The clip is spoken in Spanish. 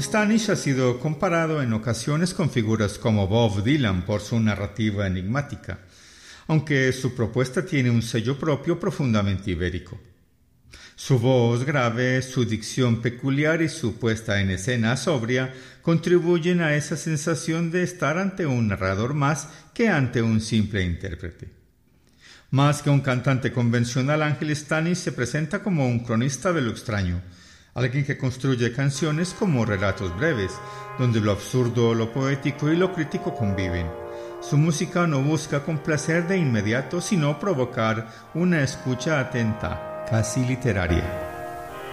Stanish ha sido comparado en ocasiones con figuras como Bob Dylan por su narrativa enigmática, aunque su propuesta tiene un sello propio profundamente ibérico. Su voz grave, su dicción peculiar y su puesta en escena sobria contribuyen a esa sensación de estar ante un narrador más que ante un simple intérprete. Más que un cantante convencional, Ángel Stanish se presenta como un cronista de lo extraño, alguien que construye canciones como relatos breves, donde lo absurdo, lo poético y lo crítico conviven. Su música no busca complacer de inmediato, sino provocar una escucha atenta, casi literaria.